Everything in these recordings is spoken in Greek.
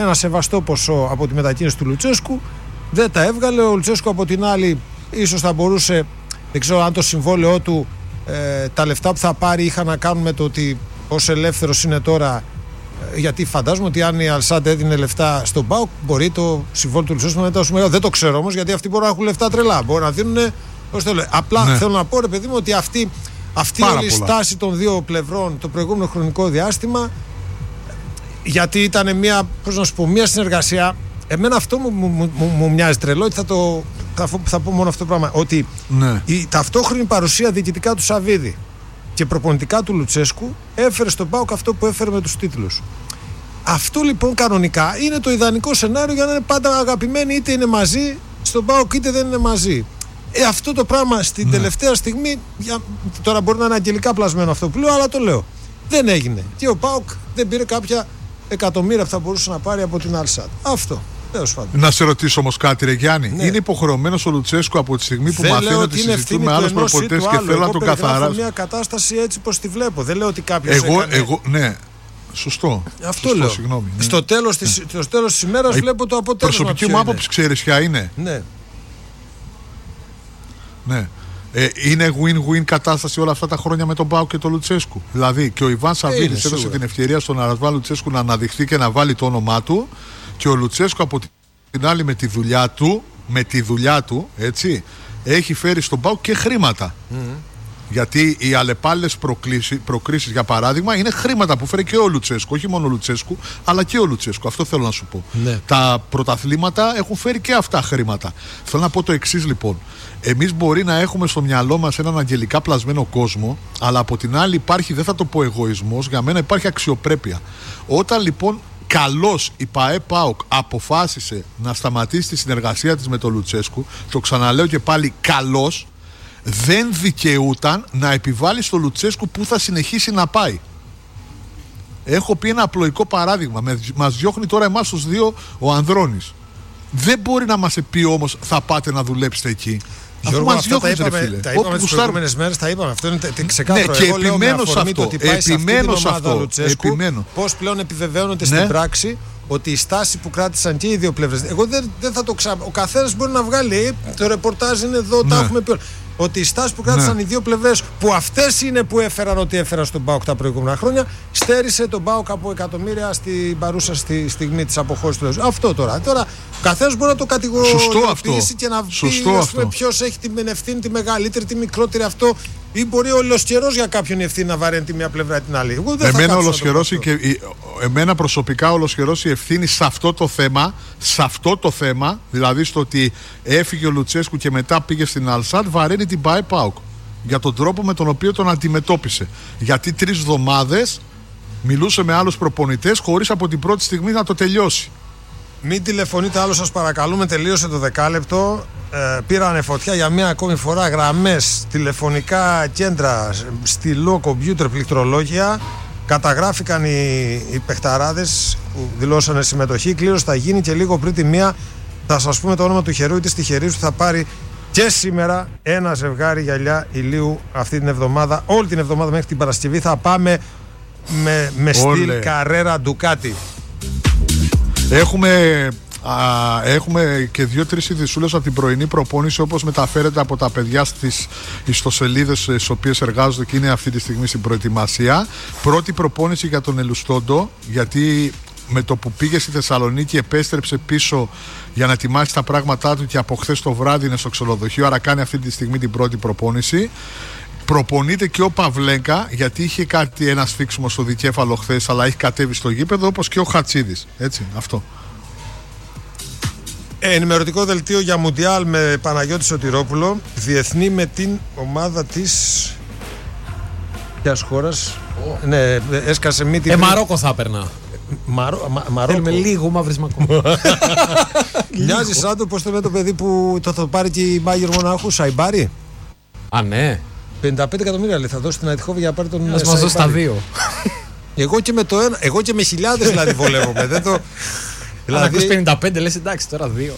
ένα σεβαστό ποσό από τη μετακίνηση του Λουτσέσκου. Δεν τα έβγαλε. Ο Λουτσέσκου από την άλλη ίσως θα μπορούσε, δεν ξέρω αν το συμβόλαιό του, τα λεφτά που θα πάρει είχαν να κάνουν με το ότι ως ελεύθερος είναι τώρα. Γιατί φαντάζομαι ότι αν η Αλσάντ έδινε λεφτά στον ΠΑΟΚ, μπορεί το συμβόλαιο του Λουτσέσκου μετά στο μεγάλο. Δεν το ξέρω όμως, γιατί αυτοί μπορούν να έχουν λεφτά τρελά. Μπορεί να δίνουν. Απλά θέλω να πω, ρε παιδί μου, ότι αυτή όλη η στάση των δύο πλευρών το προηγούμενο χρονικό διάστημα, γιατί ήταν μια συνεργασία. Εμένα αυτό μου μοιάζει τρελό, ότι θα πω μόνο αυτό το πράγμα. Ότι η ταυτόχρονη παρουσία διοικητικά του Σαββίδη και προπονητικά του Λουτσέσκου έφερε στον ΠΑΟΚ αυτό που έφερε με τους τίτλους. Αυτό λοιπόν κανονικά είναι το ιδανικό σενάριο για να είναι πάντα αγαπημένοι, είτε είναι μαζί στον ΠΑΟΚ είτε δεν είναι μαζί. Αυτό το πράγμα στην τελευταία στιγμή, τώρα μπορεί να είναι αγγελικά πλασμένο αυτό που λέω, αλλά το λέω. Δεν έγινε. Και ο ΠΑΟΚ δεν πήρε κάποια εκατομμύρια που θα μπορούσε να πάρει από την Αλσάντ. Αυτό. Να σε ρωτήσω όμως κάτι, ρε Γιάννη. Ναι. Είναι υποχρεωμένος ο Λουτσέσκου από τη στιγμή που μαθαίνει ότι συζητούν με άλλους προπονητές και θέλουν να τον καθαράσουν? Εγώ μια κατάσταση έτσι πως τη βλέπω. Δεν λέω ότι κάποιος ναι. Σωστό. Αυτό λέω. Συγγνώμη, ναι. Στο τέλος της ημέρας βλέπω το αποτέλεσμα. Προσωπική μου άποψη, ξέρεις ποια είναι? Ναι. Είναι win-win κατάσταση όλα αυτά τα χρόνια με τον ΠΑΟΚ και τον Λουτσέσκου. Δηλαδή και ο Ιβάν Σαββίδης έδωσε την ευκαιρία στον Αρασβάν Λουτσέσκου να αναδειχθεί και να βάλει το όνομά του, και ο Λουτσέσκου από την άλλη με τη δουλειά του, έτσι, έχει φέρει στον ΠΑΟΚ και χρήματα. Γιατί οι αλλεπάλληλες προκρίσεις, για παράδειγμα, είναι χρήματα που φέρει και ο Λουτσέσκου. Όχι μόνο ο Λουτσέσκου, αλλά και ο Λουτσέσκου. Αυτό θέλω να σου πω. Ναι. Τα πρωταθλήματα έχουν φέρει και αυτά χρήματα. Θέλω να πω το εξής λοιπόν. Εμείς μπορεί να έχουμε στο μυαλό μας έναν αγγελικά πλασμένο κόσμο, αλλά από την άλλη υπάρχει, δεν θα το πω εγωισμός, για μένα υπάρχει αξιοπρέπεια. Όταν λοιπόν καλώς η ΠΑΕ-ΠΑΟΚ αποφάσισε να σταματήσει τη συνεργασία της με τον Λουτσέσκου, το ξαναλέω και πάλι, καλώς, δεν δικαιούταν να επιβάλλει στο Λουτσέσκου που θα συνεχίσει να πάει. Έχω πει ένα απλοϊκό παράδειγμα. Μας διώχνει τώρα εμάς τους δύο ο Ανδρώνης. Δεν μπορεί να μας πει όμως θα πάτε να δουλέψετε εκεί. Γιώργο, μας διώχνει, τα είπαμε τις προηγούμενες μέρες, τα είπαμε. Αυτό είναι ξεκάθαρο. Ναι, και επιμένω σε αυτό. Επιμένω. Πώς πλέον επιβεβαιώνεται στην πράξη ότι η στάση που κράτησαν και οι δύο πλευρές. Εγώ δεν θα το Ο καθένας μπορεί να βγάλει. Το ρεπορτάζ είναι εδώ, τα έχουμε πει. Ότι η στάση που κράτησαν οι δύο πλευρές, που αυτές είναι που έφεραν ό,τι έφεραν στον ΠΑΟΚ τα προηγούμενα χρόνια, στέρισε τον ΠΑΟΚ από εκατομμύρια στην παρούσα στιγμή της αποχώρησης του Λουτσέσκου. Αυτό τώρα. Τώρα ο καθένας μπορεί να το κατηγοριοποιήσει και να πει ποιος έχει την ευθύνη, τη μεγαλύτερη, τη μικρότερη, αυτό. Ή μπορεί ολοσχερός για κάποιον η ευθύνη να βαραίνει τη μία πλευρά ή την άλλη. Εμένα προσωπικά ολοσχερός η ευθύνη σε αυτό το θέμα, δηλαδή στο ότι έφυγε ο Λουτσέσκου και μετά πήγε στην Αλσάντ, βαραίνει την ΠΑΕ-ΠΑΟΚ για τον τρόπο με τον οποίο τον αντιμετώπισε. Γιατί 3 εβδομάδες μιλούσε με άλλους προπονητές χωρίς από την πρώτη στιγμή να το τελειώσει. Μην τηλεφωνείτε άλλο, σας παρακαλούμε, τελείωσε το δεκάλεπτο. Πήρανε φωτιά για μία ακόμη φορά γραμμές, τηλεφωνικά κέντρα, στυλό, κομπιούτερ, πληκτρολόγια. Καταγράφηκαν οι παιχταράδες που δηλώσανε συμμετοχή. Κλήρωση θα γίνει και λίγο πριν τη 1 θα σας πούμε το όνομα του χερού ή της τυχερής που θα πάρει και σήμερα ένα ζευγάρι γυαλιά ηλίου αυτή την εβδομάδα. Όλη την εβδομάδα μέχρι την Παρασκευή θα πάμε με στυλ Καρέρα Ντουκάτι. Έχουμε και 2-3 ειδησούλες από την πρωινή προπόνηση, όπως μεταφέρεται από τα παιδιά στις ιστοσελίδες στις οποίες εργάζονται και είναι αυτή τη στιγμή στην προετοιμασία. Πρώτη προπόνηση για τον Ελουστόντο, γιατί με το που πήγε στη Θεσσαλονίκη επέστρεψε πίσω για να ετοιμάσει τα πράγματά του και από χθες το βράδυ είναι στο ξενοδοχείο, άρα κάνει αυτή τη στιγμή την πρώτη προπόνηση. Προπονείται και ο Παυλέγκα, γιατί είχε κάτι ένα σφίξιμο στο δικέφαλο χθες, αλλά έχει κατέβει στο γήπεδο, όπως και ο Χατσίδης. Έτσι, αυτό. Ενημερωτικό δελτίο για Μουντιάλ με Παναγιώτη Σωτηρόπουλο. Διεθνή με την ομάδα της ποιας χώρας? Ναι, έσκασε μύτη. Μαρόκο θα έπαιρνα. Μαρόκο. Θέλουμε λίγο μαυρισματικό. Μοιάζει σαν το πώς το λέει το παιδί που θα πάρει και η Μπάγερ Μονάχου, Σαϊμπάρι. Α, ναι. 55 εκατομμύρια λέει θα δώσει την Αϊτχόβη για να πάρει τον Σαϊμπάρι. Ας μας δώσει τα 2. Εγώ και με χιλιάδες δηλαδή βολεύομαι. Δεν το... Αν ακούς 55 λες εντάξει τώρα 2.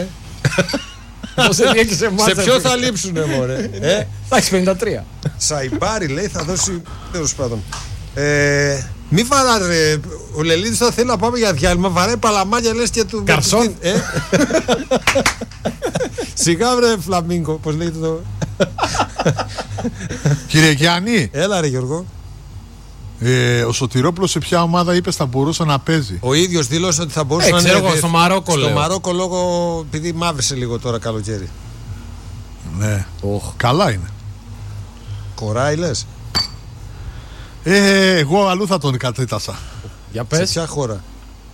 Σε ποιο θα λείψουνε μωρέ? Εντάξει 53. Σαϊμπάρι λέει θα δώσει. Τέλος πάντων. Μη βαράρε. Ο Λελίδης θα θέλει να πάμε για διάλειμμα. Βαράει παλαμάκια λες και του. Καρσόν. Σιγά βρε Φλαμίνγκο. Πώς λέγεται το. Κύριε Γιάννη. Έλα ρε Γιώργο. Ο Σωτηρόπουλος σε ποια ομάδα είπες θα μπορούσε να παίζει? Ο ίδιος δήλωσε ότι θα μπορούσε να ξέρω είναι. εγώ, στο Μαρόκο λέω. Στο Μαρόκο λόγω επειδή μαύρησε λίγο τώρα καλοκαίρι. Ναι. Καλά είναι. Κοράει λες. Εγώ αλλού θα τον κατέτασα. Για Σε πες. ποια χώρα?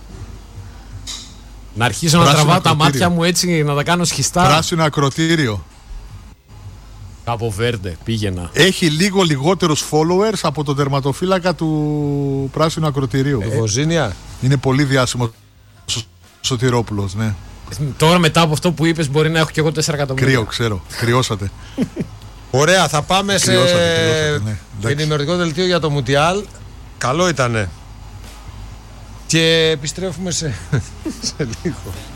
Να αρχίσω να Πράσινο τραβάω τα ακροτήριο. μάτια μου έτσι, να τα κάνω σχιστά. Πράσινο ακροτήριο. Κάπο Βέρντε, πήγαινα. Έχει λίγο λιγότερους followers από τον τερματοφύλακα του Πράσινου Ακροτηρίου. Βοζίνια. Είναι πολύ διάσημο ο Σωτηρόπουλος, ναι. Τώρα μετά από αυτό που είπες μπορεί να έχω και εγώ 4 εκατομμύρια. Κρύο, ξέρω. Κρυώσατε. Ωραία, θα πάμε σε Κρυώσατε, ναι. ενημερωτικό δελτίο για το Μουντιάλ. Καλό ήτανε. Και επιστρέφουμε σε λίγο.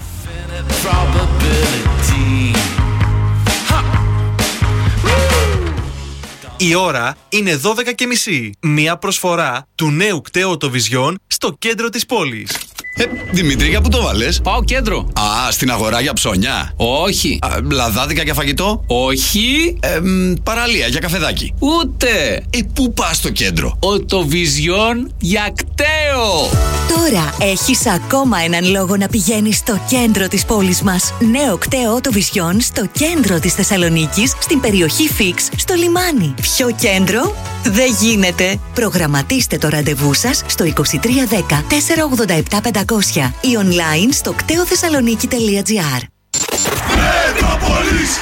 Η ώρα είναι 12:30. Μία προσφορά του νέου κταίου Vision στο κέντρο της πόλης. Δημήτρη, για πού το βάλες? Πάω κέντρο. Α, στην αγορά για ψώνια. Όχι. Λαδάδικα για φαγητό. Όχι. Παραλία για καφεδάκι. Ούτε. Πού πας στο κέντρο? Οτοβιζιόν για κταίο. Τώρα έχεις ακόμα έναν λόγο να πηγαίνεις στο κέντρο της πόλης μας. Νέο κταίο Οτοβιζιόν στο κέντρο της Θεσσαλονίκης, στην περιοχή Φίξ, στο λιμάνι. Ποιο κέντρο? Δεν γίνεται. Προγραμματίστε το ραντεβού σας στο 2310 487 500 ή online στο κτεοθεσσαλονίκη.gr. Μετρόπολης.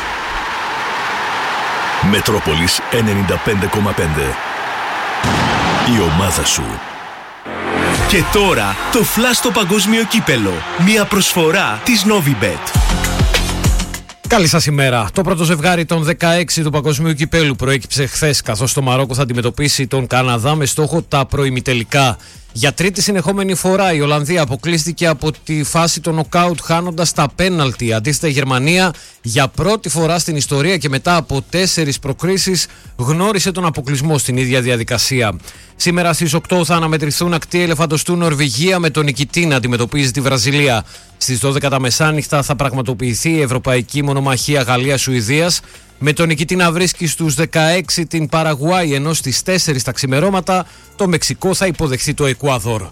Μετρόπολης 95,5. Η ομάδα σου. Και τώρα το φλας στο παγκόσμιο κύπελο. Μία προσφορά της Novibet. Καλή σας ημέρα. Το πρώτο ζευγάρι των 16 του Παγκοσμίου Κυπέλου προέκυψε χθες, καθώς το Μαρόκο θα αντιμετωπίσει τον Καναδά με στόχο τα προημιτελικά. Για τρίτη συνεχόμενη φορά η Ολλανδία αποκλείστηκε από τη φάση των νοκάουτ χάνοντας τα πέναλτι. Αντίθετα η Γερμανία για πρώτη φορά στην ιστορία και μετά από 4 προκρίσεις γνώρισε τον αποκλεισμό στην ίδια διαδικασία. Σήμερα στις 8 θα αναμετρηθούν ακτή ελεφαντοστού Νορβηγία με τον νικητή να αντιμετωπίζει τη Βραζιλία. Στις 12 τα μεσάνυχτα θα πραγματοποιηθεί η ευρωπαϊκή μονομαχία Γαλλίας-Σουηδίας με τον νικητή να βρίσκει στους 16 την Παραγουάη, ενώ στις 4 τα ξημερώματα το Μεξικό θα υποδεχθεί το Εκουαδόρ.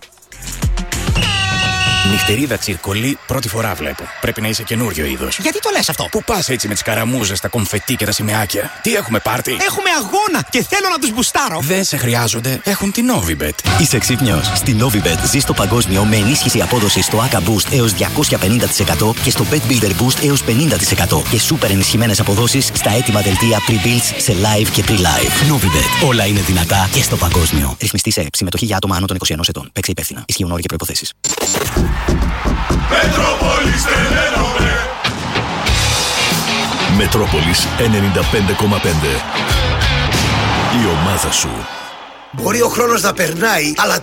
Νυχτερίδα τσιρκολί, πρώτη φορά βλέπω. Πρέπει να είσαι καινούριο είδος. Γιατί το λες αυτό? Πού πας έτσι με τις καραμούζες, τα κομφετί και τα σημαίακια? Τι έχουμε πάρτι? Έχουμε αγώνα και θέλω να τους μπουστάρω. Δεν σε χρειάζονται, έχουν την Novibet. Είσαι ξύπνιος? Στη Novibet ζεις το παγκόσμιο με ενίσχυση απόδοσης στο ACA Boost έως 250% και στο Bet Builder Boost έως 50% και σούπερ ενισχυμένες αποδόσεις στα έτοιμα δελτία pre-builds σε live και pre-live. Novibet. Όλα είναι δυνατά και στο παγκόσμιο. Ρυθμιστή σε ΕΕΠ. Συμμετοχή για άτομα άνω των 21 ετών. Παίξε υπεύθυνα. Ισχύουν όροι και προϋποθέσεις. Μετρόπολης τελένομαι. Μετρόπολης 95,5. Η ομάδα σου. Μπορεί ο χρόνος να περνάει, αλλά